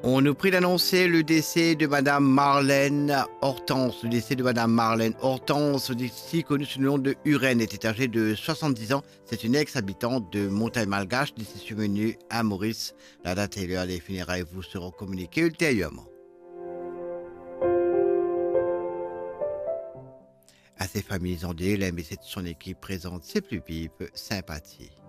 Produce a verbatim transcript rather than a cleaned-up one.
On nous prie d'annoncer le décès de Madame Marlène Hortense. Le décès de Madame Marlène Hortense, ici connue sous le nom de Huren, était âgée de soixante-dix ans. C'est une ex-habitante de Montagne-Malgache, décès survenu à Maurice. La date et l'heure des funérailles vous seront communiquées ultérieurement. À ses familles endeuillées, la M B C de son équipe présente ses plus vives sympathies.